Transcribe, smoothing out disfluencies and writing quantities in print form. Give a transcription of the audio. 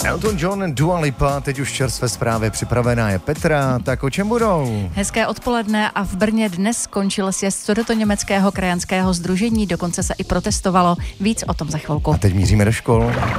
Elton John, Dua Lipa, teď už čerstvé zprávy připravená je Petra, tak o čem budou? Hezké odpoledne a v Brně dnes skončil sjezd Sudetoněmeckého krajanského sdružení, dokonce se i protestovalo. Víc o tom za chvilku. A teď míříme do škol.